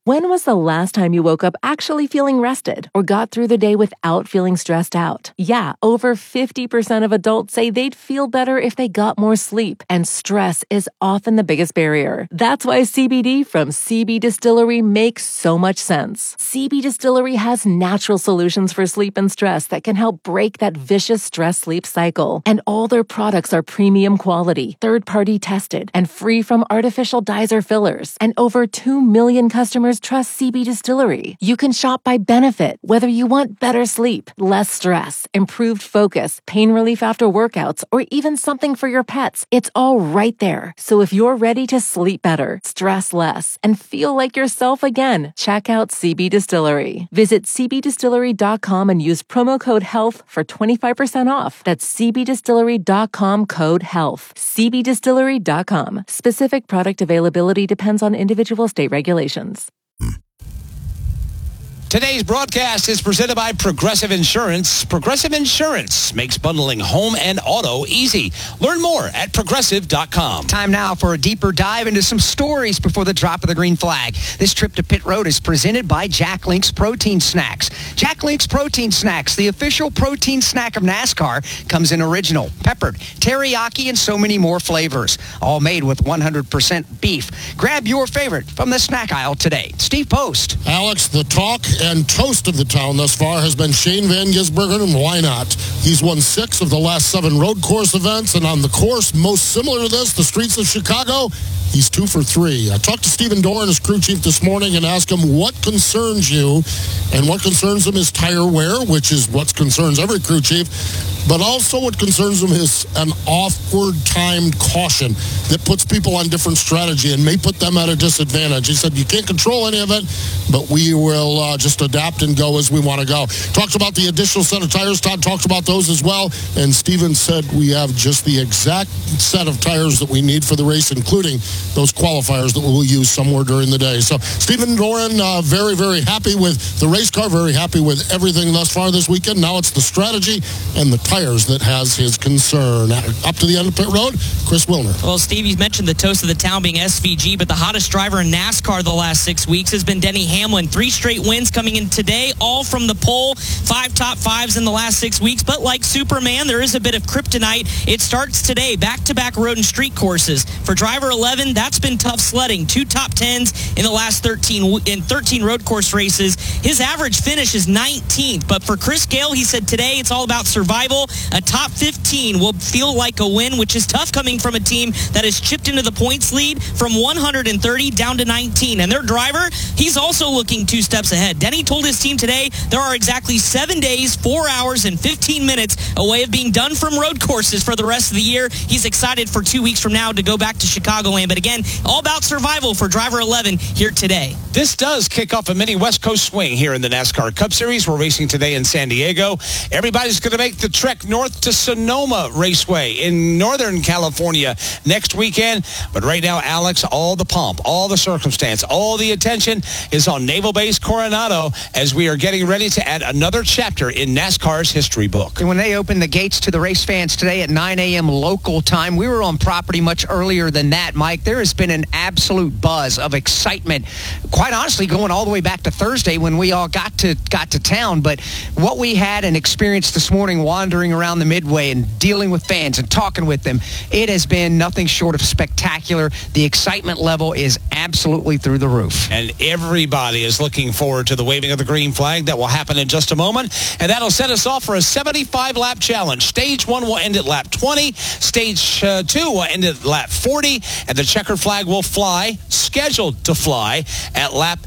When was the last time you woke up actually feeling rested or got through the day without feeling stressed out? Yeah, over 50% of adults say they'd feel better if they got more sleep, and stress is often the biggest barrier. That's why CBD from CB Distillery makes so much sense. CB Distillery has natural solutions for sleep and stress that can help break that vicious stress-sleep cycle. And all their products are premium quality, third-party tested, and free from artificial dyes or fillers. And over 2 million customers trust CB Distillery. You can shop by benefit, whether you want better sleep, less stress, improved focus, pain relief after workouts, or even something for your pets. It's all right there. So if you're ready to sleep better, stress less, and feel like yourself again, check out CB Distillery. Visit cbdistillery.com and use promo code HEALTH for 25% off. That's cbdistillery.com code HEALTH. cbdistillery.com. Specific product availability depends on individual state regulations. Today's broadcast is presented by Progressive Insurance. Progressive Insurance makes bundling home and auto easy. Learn more at progressive.com. Time now for a deeper dive into some stories before the drop of the green flag. This trip to pit road is presented by Jack Link's Protein Snacks. Jack Link's Protein Snacks, the official protein snack of NASCAR, comes in original, peppered, teriyaki, and so many more flavors. All made with 100% beef. Grab your favorite from the snack aisle today. Steve Post. Alex, the talk and toast of the town thus far has been Shane Van Gisbergen, and why not? He's won 6 of the last 7 road course events, and on the course most similar to this, the streets of Chicago, he's 2 for 3. I talked to Stephen Doran, his crew chief, this morning and asked him what concerns you, and what concerns him is tire wear, which is what concerns every crew chief, but also what concerns him is an awkward timed caution that puts people on different strategy and may put them at a disadvantage. He said, you can't control any of it, but we will just adapt and go as we want to go. Talked about the additional set of tires. Todd talked about those as well. And Steven said we have just the exact set of tires that we need for the race, including those qualifiers that we'll use somewhere during the day. So Stephen Doran, very, very happy with the race car, very happy with everything thus far this weekend. Now it's the strategy and the tires that has his concern. Up to the end of pit road, Chris Wilner. Well, Steve, you mentioned the toast of the town being SVG, but the hottest driver in NASCAR the last 6 weeks has been Denny Hamlin. 3 straight wins coming in today, all from the pole. 5 top 5s in the last 6 weeks. But like Superman, there is a bit of kryptonite. It starts today, back-to-back road and street courses. For driver 11, that's been tough sledding. 2 top 10s in the last 13 road course races. His average finish is 19th. But for Chris Gale, he said today it's all about survival. A top 15 will feel like a win, which is tough coming from a team that has chipped into the points lead from 130 down to 19. And their driver, he's also looking 2 steps ahead. Denny told his team today there are exactly 7 days, 4 hours, and 15 minutes away of being done from road courses for the rest of the year. He's excited for 2 weeks from now to go back to Chicagoland. But again, all about survival for driver 11 here today. This does kick off a mini West Coast swing here in the NASCAR Cup Series. We're racing today in San Diego. Everybody's going to make the trek north to Sonoma Raceway in Northern California next weekend. But right now, Alex, all the pomp, all the circumstance, all the attention is on Naval Base Coronado as we are getting ready to add another chapter in NASCAR's history book. And when they opened the gates to the race fans today at 9 a.m. local time, we were on property much earlier than that, Mike. There has been an absolute buzz of excitement, quite honestly, going all the way back to Thursday when we all got to town. But what we had and experienced this morning wandering around the Midway and dealing with fans and talking with them, it has been nothing short of spectacular. The excitement level is absolutely through the roof. And everybody is looking forward to the waving of the green flag that will happen in just a moment. And that'll set us off for a 75-lap challenge. Stage 1 will end at lap 20. Stage 2 will end at lap 40. And the checkered flag will fly, scheduled to fly, at lap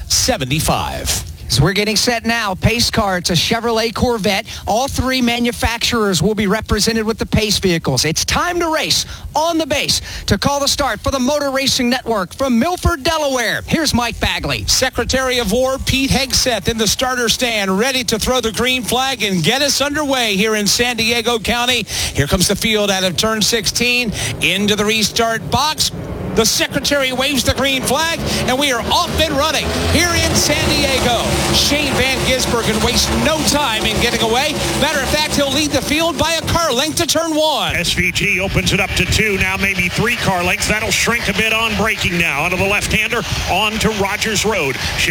75. So we're getting set now. Pace car, it's a Chevrolet Corvette. All 3 manufacturers will be represented with the Pace vehicles. It's time to race on the base. To call the start for the Motor Racing Network from Milford, Delaware, here's Mike Bagley. Secretary of War Pete Hegseth in the starter stand, ready to throw the green flag and get us underway here in San Diego County. Here comes the field out of turn 16 into the restart box. The secretary waves the green flag, and we are off and running here in San Diego. Shane Van Gisbergen wastes no time in getting away. Matter of fact, he'll lead the field by a car length to turn 1. SVG opens it up to 2, now maybe 3 car lengths. That'll shrink a bit on braking now. Out of the left-hander, on to Rogers Road.